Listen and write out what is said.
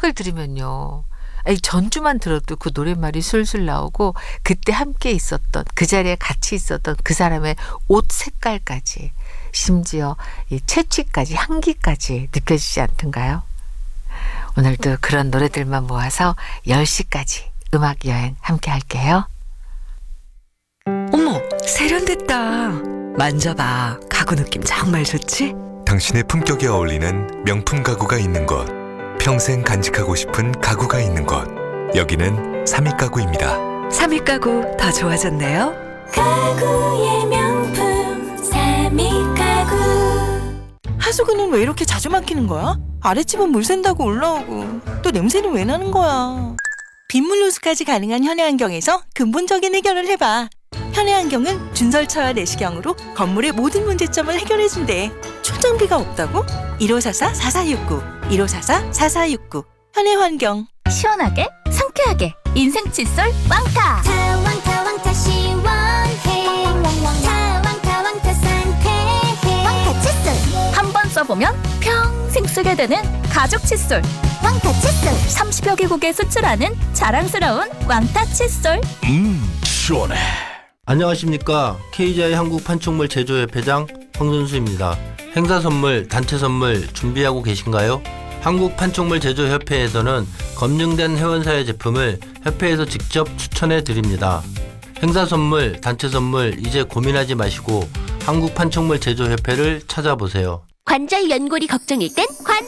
음악을 들으면요. 이 전주만 들어도 그 노랫말이 술술 나오고 그때 함께 있었던 그 자리에 같이 있었던 그 사람의 옷 색깔까지 심지어 이 채취까지 향기까지 느껴지지 않던가요? 오늘도 그런 노래들만 모아서 10시까지 음악 여행 함께 할게요. 어머, 세련됐다. 만져봐. 가구 느낌 정말 좋지? 당신의 품격에 어울리는 명품 가구가 있는 곳, 평생 간직하고 싶은 가구가 있는 곳, 여기는 삼익가구입니다. 삼익가구 더 좋아졌네요. 가구의 명품 삼익가구. 하수구는 왜 이렇게 자주 막히는 거야? 아랫집은 물 샌다고 올라오고 또 냄새는 왜 나는 거야? 빗물 호수까지 가능한 현해환경에서 근본적인 해결을 해봐. 현해환경은 준설차와 내시경으로 건물의 모든 문제점을 해결해준대. 출장비가 없다고? 1544-4469 1544-4469 현해환경. 시원하게 상쾌하게 인생 칫솔 왕타. 왕타 시원해. 왕타 상쾌해. 왕타 칫솔 한 번 써보면 평생 쓰게 되는 가죽 칫솔 왕타 칫솔. 30여 개국에 수출하는 자랑스러운 왕타 칫솔. 시원해. 안녕하십니까. KGI 한국판촉물 제조협회장 황선수입니다. 행사 선물, 단체 선물 준비하고 계신가요? 한국판촉물 제조협회에서는 검증된 회원사의 제품을 협회에서 직접 추천해 드립니다. 행사 선물, 단체 선물 이제 고민하지 마시고 한국판촉물 제조협회를 찾아보세요. 관절 연골이 걱정일 땐